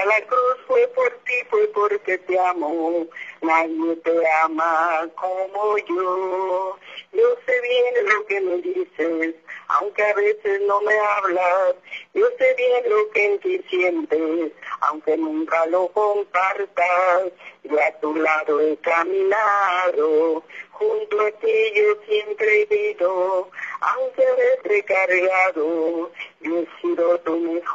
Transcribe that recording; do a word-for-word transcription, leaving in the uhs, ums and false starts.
a la cruz fue por ti, fue porque te amo. Nadie te ama como yo. Yo sé bien lo que me dices, aunque a veces no me hablas. Yo sé bien lo que en ti sientes, aunque nunca lo compartas. Yo a tu lado he caminado, junto a ti yo siempre he vivido, aunque a veces he cargado. Yo he sido tu mejor.